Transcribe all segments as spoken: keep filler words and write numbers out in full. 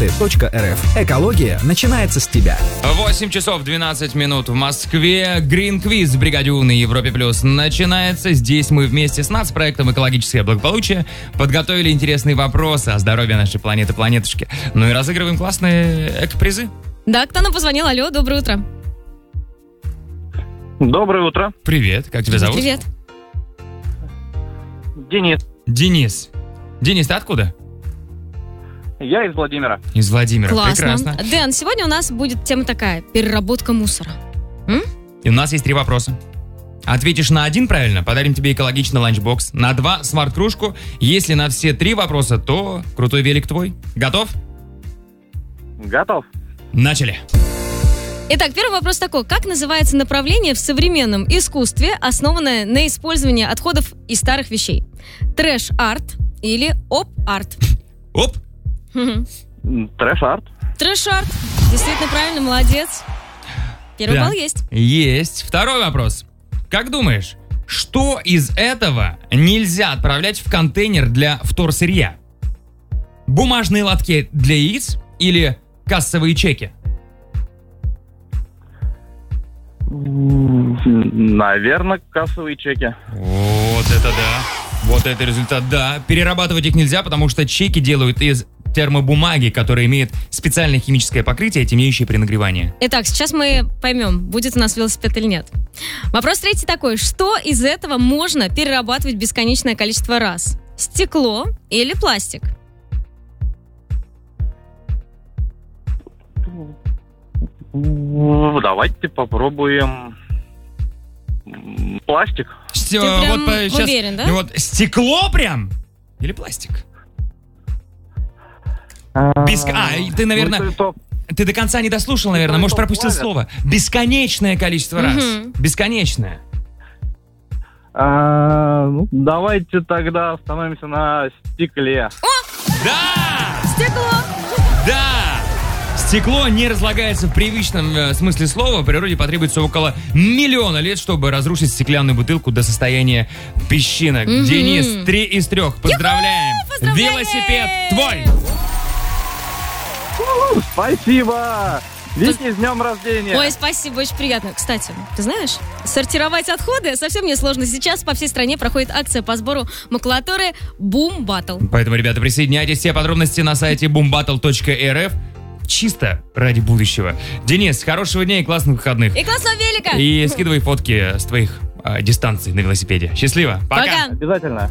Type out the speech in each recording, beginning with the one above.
экопласты точка эр эф. Экология начинается с тебя. восемь часов двенадцать минут в Москве. Green Quiz в бригаде У на Европе Плюс начинается. Здесь мы вместе с нацпроектом «Экологическое благополучие» подготовили интересные вопросы о здоровье нашей планеты-планетушки. Ну и разыгрываем классные эко-призы. Да, кто нам позвонил? Алло, доброе утро. Доброе утро. Привет, как тебя зовут? Привет. Денис. Денис. Денис, ты откуда? Я из Владимира. Из Владимира. Классно. Прекрасно. Дэн, сегодня у нас будет тема такая: переработка мусора. М? И у нас есть три вопроса. Ответишь на один правильно, подарим тебе экологичный ланчбокс. На два смарт-кружку. Если на все три вопроса, то крутой велик твой. Готов? Готов. Начали. Итак, первый вопрос такой. Как называется направление в современном искусстве, основанное на использовании отходов из старых вещей? Трэш-арт или оп-арт? Оп. Трэш-арт. Трэш-арт. Действительно правильно, молодец. Первый Да. балл есть. Есть. Второй вопрос. Как думаешь, что из этого нельзя отправлять в контейнер для вторсырья? Бумажные лотки для яиц или кассовые чеки? Наверное, кассовые чеки. Вот это да. Вот это результат, да. Перерабатывать их нельзя, потому что чеки делают из термобумаги, которая имеет специальное химическое покрытие, темнеющее при нагревании. Итак, сейчас мы поймем, будет у нас велосипед или нет. Вопрос третий такой. Что из этого можно перерабатывать бесконечное количество раз? Стекло или пластик? Давайте попробуем пластик. Ты прям уверен, да? Вот стекло прям? Или пластик? Беск... А, ты, наверное, Ну, это- ты до конца не дослушал, наверное, может, пропустил плавят. слово. Бесконечное количество раз. Мгм. Бесконечное. А, ну, давайте тогда остановимся на стекле. Да! Стекло! Да! Стекло не разлагается в привычном э, смысле слова. Природе потребуется около миллиона лет, чтобы разрушить стеклянную бутылку до состояния песчинок. Мгм. Денис, три из трех. Поздравляем! Поздравляем! Велосипед твой! Спасибо! Вики, с днем рождения! Ой, спасибо, очень приятно. Кстати, ты знаешь, сортировать отходы совсем несложно. Сейчас по всей стране проходит акция по сбору макулатуры Boom Battle. Поэтому, ребята, присоединяйтесь. Все подробности на сайте бум баттл точка эр эф. Чисто ради будущего. Денис, хорошего дня и классных выходных. И классного велика! И скидывай фотки с твоих а, дистанций на велосипеде. Счастливо. Пока. Пока. Обязательно.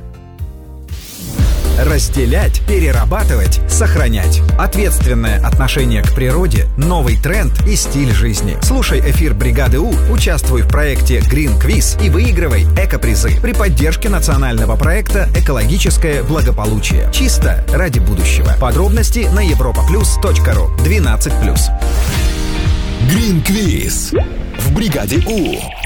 Разделять, перерабатывать, сохранять. Ответственное отношение к природе, новый тренд и стиль жизни. Слушай эфир бригады У, участвуй в проекте Green Quiz и выигрывай эко-призы при поддержке национального проекта «Экологическое благополучие». Чисто ради будущего. Подробности на европа плюс точка ру. двенадцать плюс. Green Quiz в бригаде У.